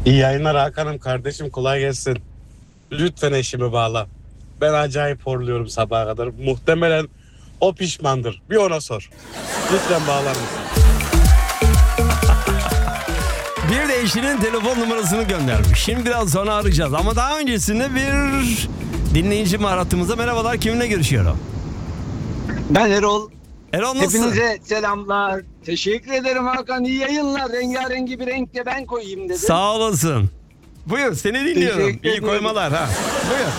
İyi yayınlar Hakan'ım, kardeşim kolay gelsin. Lütfen eşimi bağla. Ben acayip horluyorum sabaha kadar. Muhtemelen o pişmandır. Bir ona sor. Lütfen bağlar mısın? Bir de eşinin telefon numarasını göndermiş. Şimdi biraz sonra arayacağız ama daha öncesinde bir dinleyici hattımıza. Merhabalar, kiminle görüşüyorum? Ben Erol. Erol nasılsın? Hepinize selamlar. Teşekkür ederim Hakan. İyi yayınlar. Rengarengi bir renkle ben koyayım dedim. Sağ olasın. Buyur, seni dinliyorum. Teşekkür İyi ederim. koymalar ha. Buyur.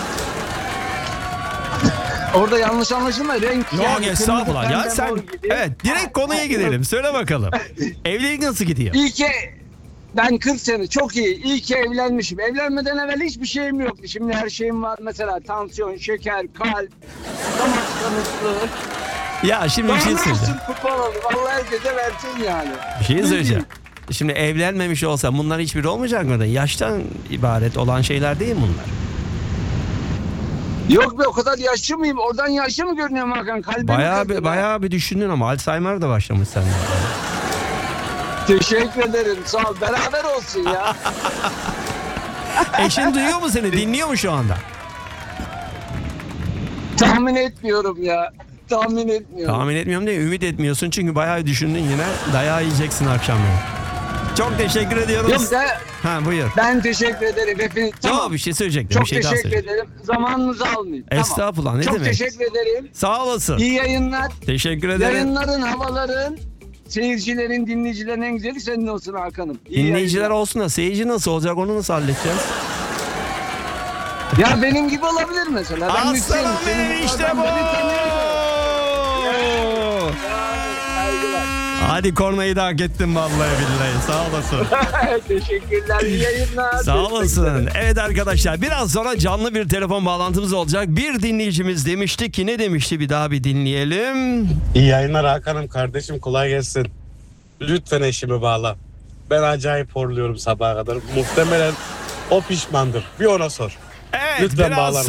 Orada yanlış anlaşılma. Renk Yok yani, estağfurullah. kırmızı, Ya pembe, sen mor gibi. evet direkt konuya gidelim. Söyle bakalım. Evlilik nasıl gidiyor? İyi ki ben 40 sene çok iyi. İyi ki evlenmişim. Evlenmeden evvel hiçbir şeyim yoktu. Şimdi her şeyim var. Mesela tansiyon, şeker, kalp, damak kanıklığı. Ya şimdi bir şey söyleyeceğim. Futbol oldu. Vallahi herkese versin yani. Bir şey söyleyeceğim. Şimdi evlenmemiş olsa bunların hiçbiri olmayacak mı? Yaştan ibaret olan şeyler değil mi bunlar? Yok be, o kadar yaşlı mıyım? Oradan yaşlı mı görünüyorum Hakan? Kalbim kırdı. Bayağı bir düşündün ama Alzheimer da başlamış sende. Teşekkür ederim. Sağ ol. Beraber olsun ya. Eşin duyuyor mu seni? Dinliyor mu şu anda? Tahmin etmiyorum ya. Tahmin etmiyorum. Tahmin etmiyorum diye ümit etmiyorsun çünkü bayağı düşündün yine. Dayağı yiyeceksin akşam yani. Çok teşekkür ediyoruz. Yok da Ha buyur. ben teşekkür ederim. Hepiniz. Tamam. Bir şey söyleyecektim. Çok bir şey daha teşekkür söyleyecektim. ederim. Zamanınızı almayayım. Estağfurullah, ne Çok demek? teşekkür ederim. Sağ olasın. İyi yayınlar. Teşekkür ederim. Yayınların, havaların, seyircilerin, dinleyicilerin en güzeli senin olsun Hakan'ım. İyi Dinleyiciler yayınlar. olsun da seyirci nasıl olacak, onu nasıl halledeceğiz? Ya benim gibi olabilir mesela. Ben Aslanım müzisyenim. benim, Senin işte oradan bu. beni tanıyorsun. Saygılar. Hadi kornayı da hak ettin vallahi billahi. Sağ olasın. Teşekkürler. İyi yayınlar. Sağ olasın. Evet arkadaşlar, biraz sonra canlı bir telefon bağlantımız olacak. Bir dinleyicimiz demişti ki, ne demişti, bir daha bir dinleyelim. İyi yayınlar Hakan'ım, kardeşim kolay gelsin. Lütfen eşimi bağla. Ben acayip horluyorum sabaha kadar. Muhtemelen o pişmandır. Bir ona sor. Evet, Lütfen bağlar biraz mısın?